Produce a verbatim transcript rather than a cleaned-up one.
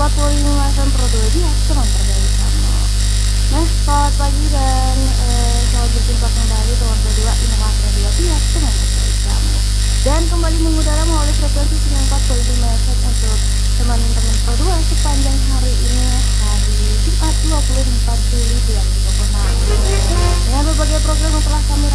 empat puluh lima F M Pro dua Biak, teman terbaik kamu. Nah, selamat pagi dan eh, selamat berjumpa kembali teman Pro dua, inilah Radio Biak, teman terbaik kamu. Dan kembali mengudara melalui frekuensi sembilan puluh empat koma lima F M untuk teman-teman Pro dua sepanjang hari ini, hari Jumat dua puluh empat Juli dua ribu dua puluh enam. Dengan berbagai program yang telah kami